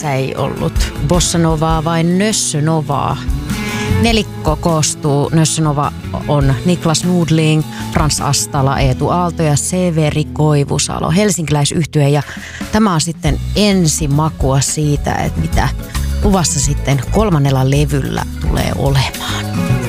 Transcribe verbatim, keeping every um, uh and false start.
kyseessä ei ollut bossanovaa vai nössönovaa. Nelikko koostuu. Nössönova on Niklas Nudling, Frans Astala, Eetu Aalto ja Severi Koivusalo, helsinkiläisyhtye. Ja tämä on sitten ensimakua siitä, että mitä luvassa sitten kolmannella levyllä tulee olemaan.